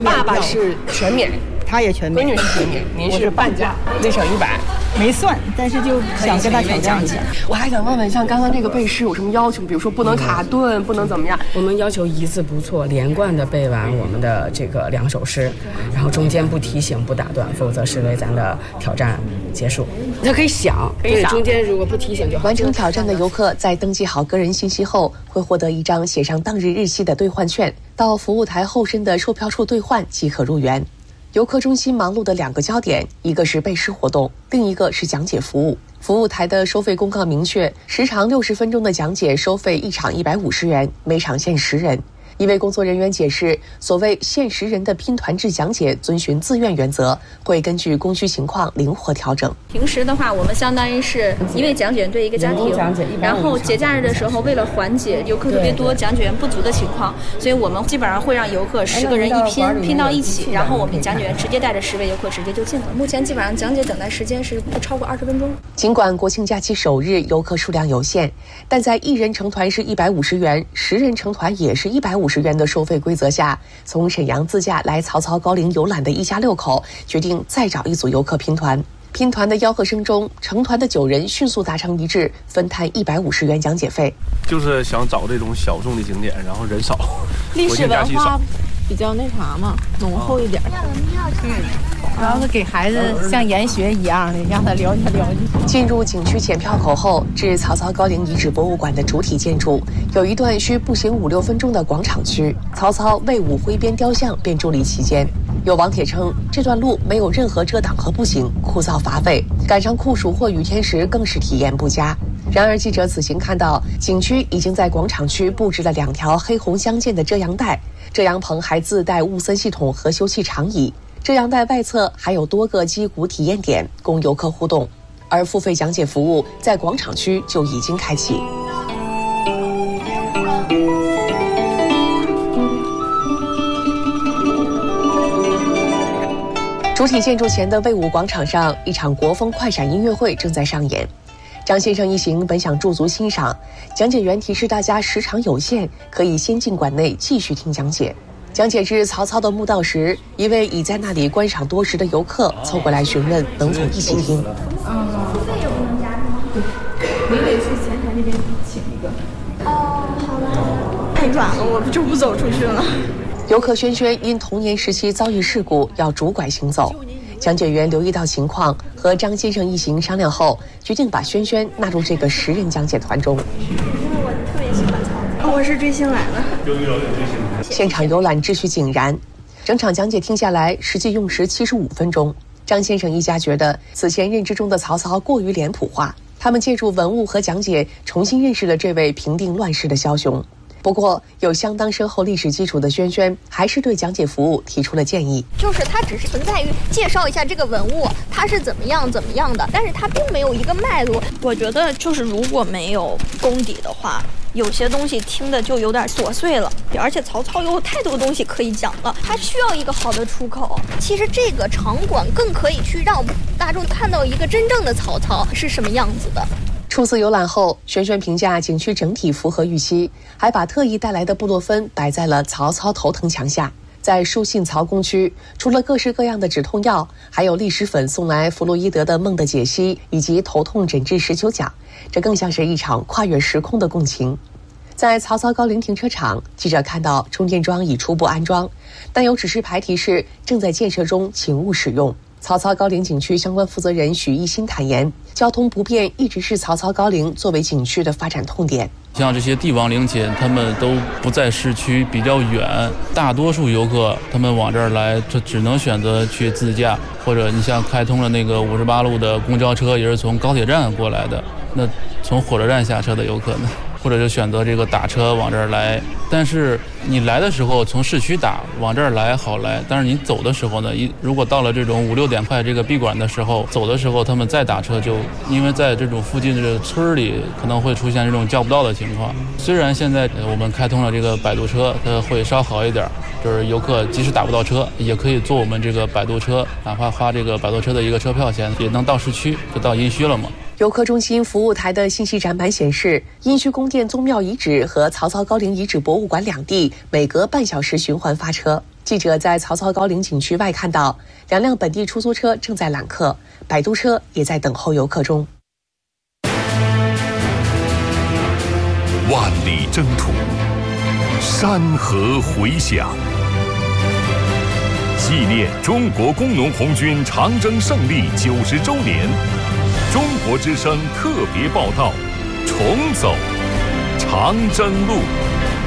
爸爸是全免， 他也全免， 闺女是全免，您是半价，内省100。 没算，但是就想跟他挑战一下。 我还想问问，像刚刚这个背诗有什么要求？比如说不能卡顿，不能怎么样？ 我们要求一字不错，连贯的背完我们的这个2首诗，然后中间不提醒、不打断，否则视为咱的挑战结束。他可以想，对，中间如果不提醒就好。 完成挑战的游客在登记好个人信息后，会获得一张写上当日日期的兑换券，到服务台后身的售票处兑换即可入园。游客中心忙碌的2个焦点，一个是背诗活动，另一个是讲解服务。服务台的收费公告明确，时长60分钟的讲解收费1场150元，每场限10人。一位工作人员解释，所谓限10人的拼团制讲解遵循自愿原则，会根据供需情况灵活调整。 平时的话，我们相当于是一位讲解员对一个家庭，然后节假日的时候，为了缓解游客特别多、讲解员不足的情况，所以我们基本上会让游客10个人一拼到一起，然后我们讲解员直接带着10位游客直接就进了。目前基本上讲解等待时间是不超过20分钟。 尽管国庆假期首日游客数量有限，但在1人成团是150元，10人成团也是150元的收费规则下，从沈阳自驾来曹操高陵游览的一家6口决定再找一组游客拼团。拼团的吆喝声中，成团的9人迅速达成一致，分摊150元讲解费。 就是想找这种小众的景点，然后人少， 历史文化比较那啥嘛，浓厚一点。 主要是给孩子像研学一样的，让他了解了解。 进入景区检票口后，至曹操高陵遗址博物馆的主体建筑有一段需步行5-6分钟的广场区，曹操魏武挥鞭雕像便伫立其间。有网帖称，这段路没有任何遮挡和步行，枯燥乏味，赶上酷暑或雨天时更是体验不佳。然而记者此行看到，景区已经在广场区布置了2条黑红相间的遮阳带，遮阳棚还自带雾森系统和休憩长椅。遮阳带外侧还有多个击鼓体验点供游客互动，而付费讲解服务在广场区就已经开启。主体建筑前的魏武广场上，一场国风快闪音乐会正在上演。张先生一行本想驻足欣赏，讲解员提示大家时长有限，可以先进馆内继续听讲解。讲解至曹操的墓道时，一位已在那里观赏多时的游客凑过来询问能否一起听。 付费也不能加是吗？ 你得去前台那边请一个。 哦，好了。 太晚了，我就不走出去了。 游客轩轩因童年时期遭遇事故要拄拐行走，讲解员留意到情况，和张先生一行商量后，决定把轩轩纳入这个10人讲解团中。 因为我特别喜欢曹操，我是追星来的。 现场游览秩序井然，整场讲解听下来，实际用时75分钟。张先生一家觉得此前认知中的曹操过于脸谱化，他们借助文物和讲解重新认识了这位平定乱世的枭雄。不过，有相当深厚历史基础的轩轩还是对讲解服务提出了建议。 就是它只是存在于介绍一下这个文物它是怎么样的，但是它并没有一个脉络。 我觉得就是如果没有功底的话，有些东西听的就有点琐碎了，而且曹操有太多东西可以讲了，他需要一个好的出口。 其实这个场馆更可以去让大众看到一个真正的曹操是什么样子的。 初次游览后，轩轩评价景区整体符合预期，还把特意带来的布洛芬摆在了曹操头疼墙下。在书信曹公区，除了各式各样的止痛药，还有利湿粉送来弗洛伊德的《梦的解析》以及头痛诊治19讲，这更像是一场跨越时空的共情。在曹操高陵停车场，记者看到充电桩已初步安装，但有指示牌提示正在建设中，请勿使用。曹操高陵景区相关负责人许一新坦言，交通不便一直是曹操高陵作为景区的发展痛点。 像这些帝王陵寝，他们都不在市区，比较远，大多数游客他们往这儿来，他只能选择去自驾，或者你像开通了那个58路的公交车，也是从高铁站过来的，那从火车站下车的游客呢，或者就选择这个打车往这儿来。但是你来的时候从市区打往这儿来好来，但是你走的时候呢，如果到了这种5-6点快这个闭馆的时候，走的时候他们再打车，就因为在这种附近的这个村里可能会出现这种叫不到的情况。虽然现在我们开通了这个摆渡车，它会稍好一点，就是游客即使打不到车，也可以坐我们这个摆渡车，哪怕花这个摆渡车的一个车票钱，也能到市区，就到殷墟了嘛。 游客中心服务台的信息展板显示，殷墟宫殿宗庙遗址和曹操高陵遗址博物馆两地每隔半小时循环发车。 记者在曹操高陵景区外看到2辆本地出租车正在揽客，摆渡车也在等候游客中。 万里征途，山河回响，纪念中国工农红军长征胜利90周年，中国之声特别报道：重走长征路。